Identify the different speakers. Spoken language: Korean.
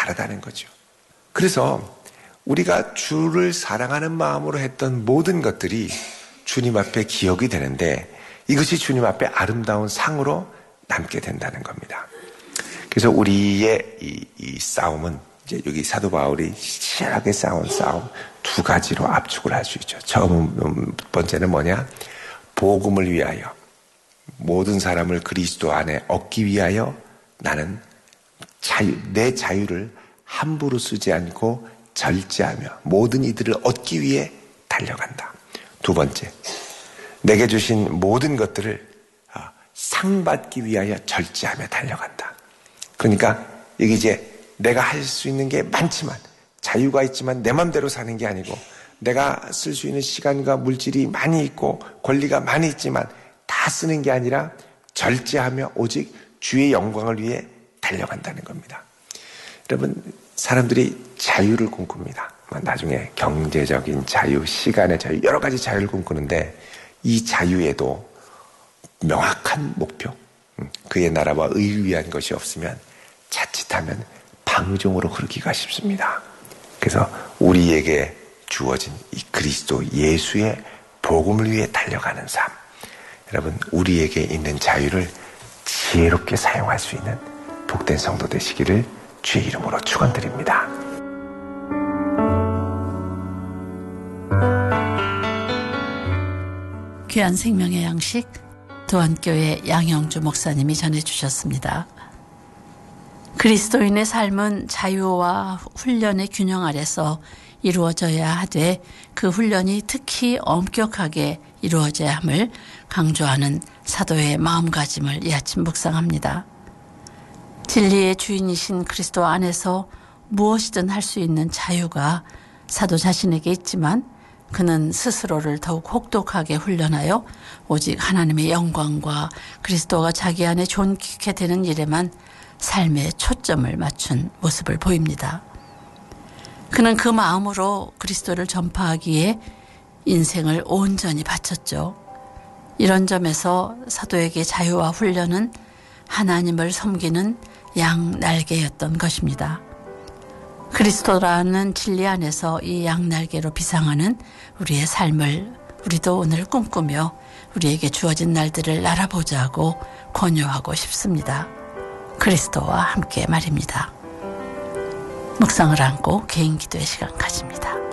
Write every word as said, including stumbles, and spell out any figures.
Speaker 1: 다르다는 거죠. 그래서 우리가 주를 사랑하는 마음으로 했던 모든 것들이 주님 앞에 기억이 되는데 이것이 주님 앞에 아름다운 상으로 남게 된다는 겁니다. 그래서 우리의 이, 이 싸움은 이제 여기 사도 바울이 치열하게 싸운 싸움 두 가지로 압축을 할 수 있죠. 첫 번째는 뭐냐? 복음을 위하여 모든 사람을 그리스도 안에 얻기 위하여 나는 자유, 내 자유를 함부로 쓰지 않고 절제하며 모든 이들을 얻기 위해 달려간다. 두 번째, 내게 주신 모든 것들을 상 받기 위하여 절제하며 달려간다. 그러니까 여기 이제 내가 할 수 있는 게 많지만 자유가 있지만 내 맘대로 사는 게 아니고 내가 쓸 수 있는 시간과 물질이 많이 있고 권리가 많이 있지만 다 쓰는 게 아니라 절제하며 오직 주의 영광을 위해 달려간다는 겁니다. 여러분, 사람들이 자유를 꿈꿉니다. 나중에 경제적인 자유, 시간의 자유, 여러 가지 자유를 꿈꾸는데 이 자유에도 명확한 목표, 그의 나라와 의를 위한 것이 없으면 자칫하면 방종으로 흐르기가 쉽습니다. 그래서 우리에게 주어진 이 그리스도 예수의 복음을 위해 달려가는 삶, 여러분, 우리에게 있는 자유를 지혜롭게 사용할 수 있는 복된 성도 되시기를 주의 이름으로 축원드립니다.
Speaker 2: 귀한 생명의 양식 도안교회 양영주 목사님이 전해주셨습니다. 그리스도인의 삶은 자유와 훈련의 균형 아래서 이루어져야 하되 그 훈련이 특히 엄격하게 이루어져야 함을 강조하는 사도의 마음가짐을 이 아침 묵상합니다. 진리의 주인이신 그리스도 안에서 무엇이든 할 수 있는 자유가 사도 자신에게 있지만 그는 스스로를 더욱 혹독하게 훈련하여 오직 하나님의 영광과 그리스도가 자기 안에 존귀케 되는 일에만 삶의 초점을 맞춘 모습을 보입니다. 그는 그 마음으로 그리스도를 전파하기에 인생을 온전히 바쳤죠. 이런 점에서 사도에게 자유와 훈련은 하나님을 섬기는 양 날개였던 것입니다. 그리스도라는 진리 안에서 이 양 날개로 비상하는 우리의 삶을 우리도 오늘 꿈꾸며 우리에게 주어진 날들을 알아보자고 권유하고 싶습니다. 그리스도와 함께 말입니다. 묵상을 안고 개인 기도의 시간 가집니다.